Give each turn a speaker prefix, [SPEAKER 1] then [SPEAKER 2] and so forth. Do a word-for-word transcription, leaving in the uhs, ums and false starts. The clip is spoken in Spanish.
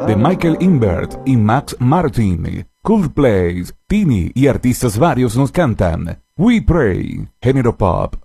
[SPEAKER 1] de Michael Invert y Max Martin. Coldplay, Tini y artistas varios nos cantan We Pray, género pop,